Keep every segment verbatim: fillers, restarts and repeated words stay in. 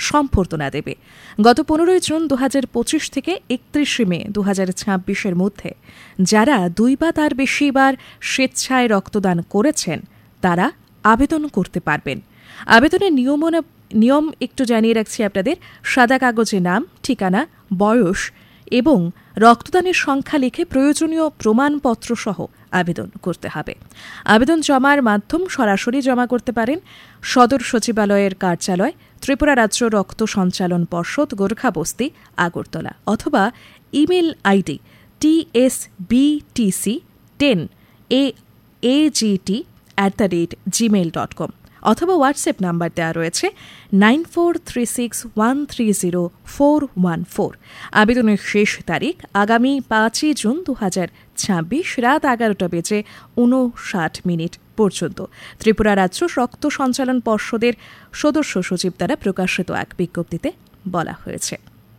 সম্বর্ধনা দেবে। গত পনেরোই জুন দু হাজার পঁচিশ থেকে একত্রিশে মে দু হাজার ছাব্বিশের মধ্যে যারা দুই বা তার বেশিবার স্বেচ্ছায় রক্তদান করেছেন তারা আবেদন করতে পারবেন। আবেদনের নিয়ম নিয়ম একটু জানিয়ে রাখছি আপনাদের। সাদা কাগজে নাম, ঠিকানা, বয়স এবং রক্তদানের সংখ্যা লিখে প্রয়োজনীয় প্রমাণপত্র সহ আবেদন করতে হবে। আবেদন জমার মাধ্যম সরাসরি জমা করতে পারেন সদর সচিবালয়ের কার্যালয়, ত্রিপুরা রাজ্য রক্ত সঞ্চালন পর্ষদ, গোর্খাবস্তি, আগরতলা, অথবা email ID T S B T C ten A AGT at the rate Gmail dot com, অথবা হোয়াটসঅ্যাপ নাম্বার দেওয়া রয়েছে nine four three six one three zero four one four. আবেদনের শেষ তারিখ আগামী পাঁচই জুন দু হাজার ছাব্বিশ রাত এগারোটা বেজে উনষাট মিনিট পর্যন্ত ত্রিপুরা রাজ্য রক্ত সঞ্চালন পর্ষদের সদস্য সচিব দ্বারা প্রকাশিত এক বিজ্ঞপ্তিতে বলা হয়েছে।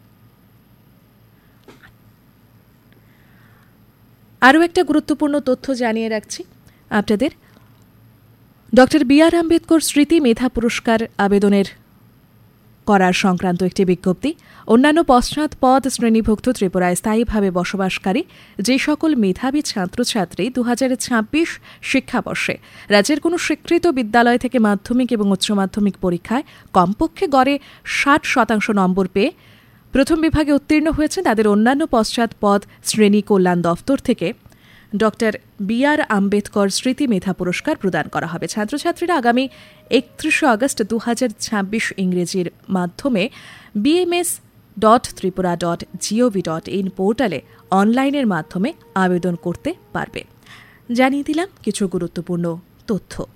আরও একটা গুরুত্বপূর্ণ তথ্য জানিয়ে রাখছি আপনাদের। ডক্টর বি আর আম্বেদকর স্মৃতি মেধা পুরস্কার আবেদনের করার সংক্রান্ত একটি বিজ্ঞপ্তি। অন্যান্য পশ্চাৎপদ শ্রেণীভুক্ত ত্রিপুরায় স্থায়ীভাবে বসবাসকারী যে সকল মেধাবী ছাত্রছাত্রী দু হাজার ছাব্বিশ শিক্ষাবর্ষে রাজ্যের কোনো স্বীকৃত বিদ্যালয় থেকে মাধ্যমিক এবং উচ্চ মাধ্যমিক পরীক্ষায় কমপক্ষে গড়ে ষাট শতাংশ নম্বর পেয়ে প্রথম বিভাগে উত্তীর্ণ হয়েছে তাদের অন্যান্য পশ্চাৎপদ শ্রেণী কল্যাণ দফতর থেকে ডক্টর বি আর আম্বেদকর স্মৃতি মেধা পুরস্কার প্রদান করা হবে। ছাত্রছাত্রীরা আগামী একত্রিশে আগস্ট দু হাজার ছাব্বিশ ইংরেজির মাধ্যমে BMS dot Tripura dot gov dot in পোর্টালে অনলাইনের মাধ্যমে আবেদন করতে পারবে। জানিয়ে দিলাম কিছু গুরুত্বপূর্ণ তথ্য।